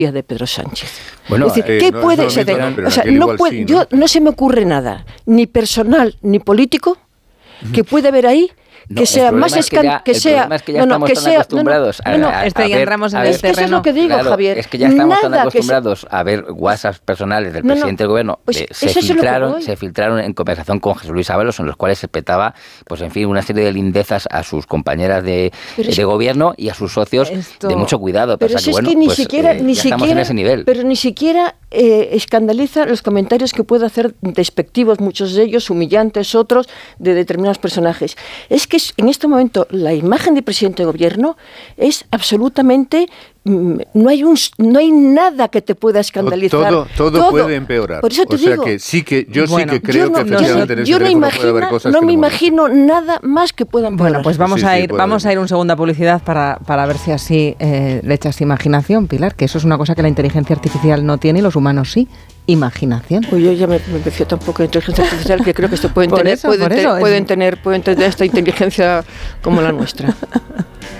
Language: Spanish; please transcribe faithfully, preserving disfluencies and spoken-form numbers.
de Pedro Sánchez. Bueno, es decir, eh, ¿qué no, puede no ser? mismo, O sea, no, puede, sí, ¿no? Yo, no se me ocurre nada, ni personal ni político, que puede haber ahí que no, sea más escandaloso, que, que sea, es que ya no, no, estamos que tan sea, acostumbrados no, no, a, a, este, a ya ver, entramos en a el ver, terreno. Eso es lo que digo, claro, Javier. Es que ya estamos Nada tan acostumbrados se... a ver WhatsApps personales del no, presidente no, del gobierno. pues eh, se filtraron, se filtraron en conversación con Jesús Luis Ábalos, en los cuales se petaba, pues en fin, una serie de lindezas a sus compañeras de, de es... gobierno y a sus socios Esto... de mucho cuidado. Pero es que, bueno, que ni pues, siquiera, eh, ni ya siquiera, estamos en ese nivel. Pero ni siquiera eh, escandaliza los comentarios que puede hacer despectivos, muchos de ellos humillantes, otros de determinados personajes. Es que en este momento la imagen de presidente de gobierno es absolutamente, no hay un no hay nada que te pueda escandalizar. Todo, todo, todo puede empeorar. Por eso te o sea digo, que sí que yo bueno, sí que creo no, que efectivamente no, en yo ese no teléfono imagino, puede haber cosas no que me no imagino nada más que puedan empeorar. Bueno, pues vamos sí, a sí, ir vamos a ir un segundo a publicidad para, para ver si así eh, le echas imaginación, Pilar, que eso es una cosa que la inteligencia artificial no tiene y los humanos sí. Imaginación. Pues yo ya me, me empecé tampoco en inteligencia artificial, que creo que esto pueden por tener, eso, pueden, por te, eso pueden es... tener, pueden tener esta inteligencia como la nuestra.